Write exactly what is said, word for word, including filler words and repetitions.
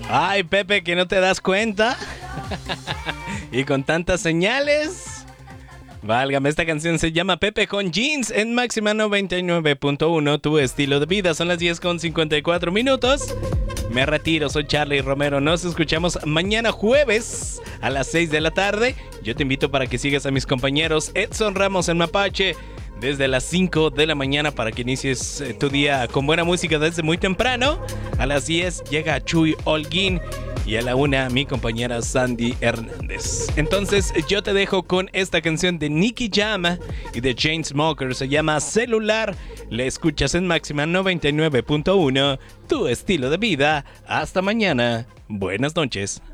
Ay, Pepe, que no te das cuenta. Y con tantas señales. Válgame, esta canción se llama Pepe con Jeans en Máxima noventa y nueve punto uno, tu estilo de vida. Son las diez con cincuenta y cuatro minutos. Me retiro, soy Charlie Romero. Nos escuchamos mañana jueves a las seis de la tarde. Yo te invito para que sigas a mis compañeros Edson Ramos en Mapache desde las cinco de la mañana para que inicies tu día con buena música desde muy temprano. A las diez llega Chuy Holguín y a la una mi compañera Sandy Hernández. Entonces yo te dejo con esta canción de Nicky Jam y de Chainsmokers. Se llama Celular. La escuchas en Máxima noventa y nueve punto uno, tu estilo de vida. Hasta mañana. Buenas noches.